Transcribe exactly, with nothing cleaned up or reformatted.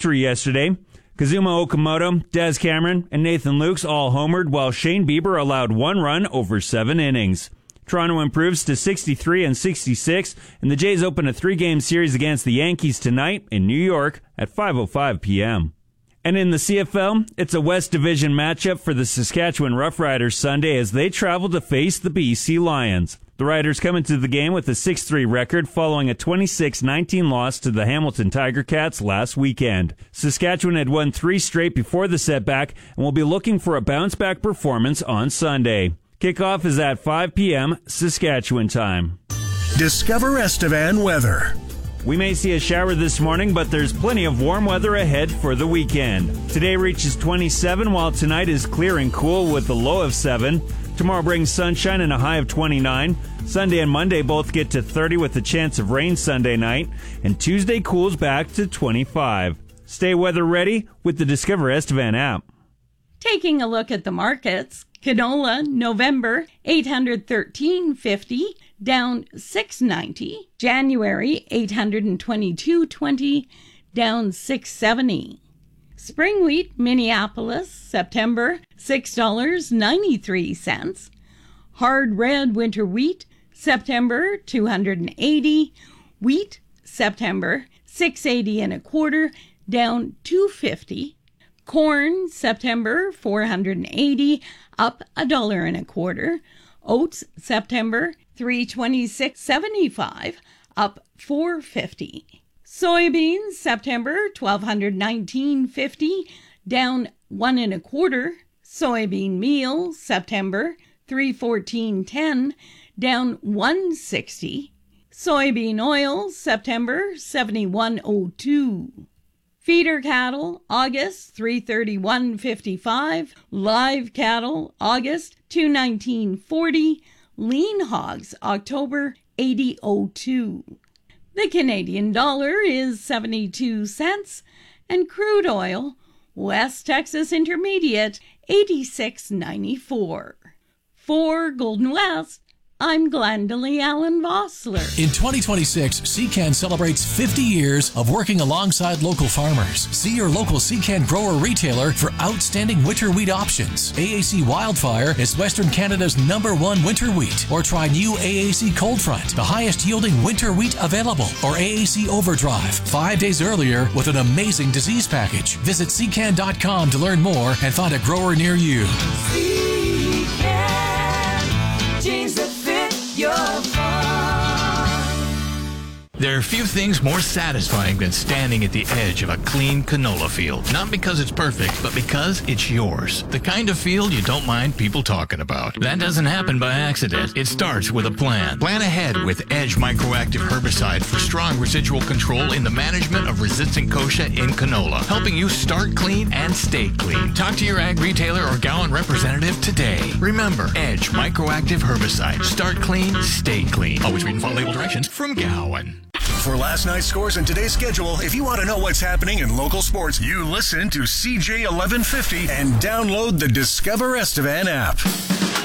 victory yesterday. Kazuma Okamoto, Des Cameron, and Nathan Lukes all homered, while Shane Bieber allowed one run over seven innings. Toronto improves to sixty-three and sixty-six, and the Jays open a three-game series against the Yankees tonight in New York at five oh five p.m. And in the C F L, it's a West Division matchup for the Saskatchewan Roughriders Sunday as they travel to face the B C Lions. The Riders come into the game with a six three record following a twenty-six nineteen loss to the Hamilton Tiger Cats last weekend. Saskatchewan had won three straight before the setback and will be looking for a bounce-back performance on Sunday. Kickoff is at five p.m. Saskatchewan time. Discover Estevan weather. We may see a shower this morning, but there's plenty of warm weather ahead for the weekend. Today reaches twenty-seven, while tonight is clear and cool with a low of seven. Tomorrow brings sunshine and a high of twenty-nine. Sunday and Monday both get to thirty with a chance of rain Sunday night. And Tuesday cools back to twenty-five. Stay weather ready with the Discover Estevan app. Taking a look at the markets, canola, November, eight hundred thirteen fifty, down six ninety. January, eight hundred twenty-two twenty, down six seventy. Spring wheat, Minneapolis, September, six dollars and ninety-three cents. Hard red winter wheat, September, two hundred eighty. Wheat, September, six eighty and a quarter, down two fifty. Corn, September, four hundred eighty, up a dollar and a quarter. Oats, September, three twenty-six seventy-five, up four fifty. Soybeans, September, twelve nineteen fifty, down one and a quarter. Soybean meal, September, three fourteen ten, down one sixty. Soybean oil, September, seventy-one oh two. Feeder cattle, August, three thirty-one fifty-five. Live cattle, August, two nineteen forty. Lean hogs, October, eighty oh two. The Canadian dollar is seventy-two cents, and crude oil, West Texas Intermediate, eighty-six ninety-four. For Golden West, I'm Glendalee Allen Vossler. In twenty twenty-six, C C A N celebrates fifty years of working alongside local farmers. See your local C C A N grower retailer for outstanding winter wheat options. A A C Wildfire is Western Canada's number one winter wheat. Or try new A A C Cold Front, the highest yielding winter wheat available. Or A A C Overdrive, five days earlier with an amazing disease package. Visit C C A N dot com to learn more and find a grower near you. C C A N, jeans that fit your farm. There are few things more satisfying than standing at the edge of a clean canola field. Not because it's perfect, but because it's yours. The kind of field you don't mind people talking about. That doesn't happen by accident. It starts with a plan. Plan ahead with Edge Microactive Herbicide for strong residual control in the management of resistant kochia in canola, helping you start clean and stay clean. Talk to your ag retailer or Gowan representative today. Remember, Edge Microactive Herbicide. Start clean, stay clean. Always read and follow label directions from Gowan. For last night's scores and today's schedule, if you want to know what's happening in local sports, you listen to C J eleven fifty and download the Discover Estevan app.